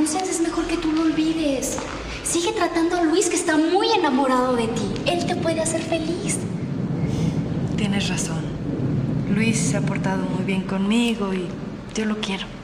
Constance, es mejor que tú lo olvides. Sigue tratando a Luis, que está muy enamorado de ti. Él te puede hacer feliz. Tienes razón. Luis se ha portado muy bien conmigo y yo lo quiero.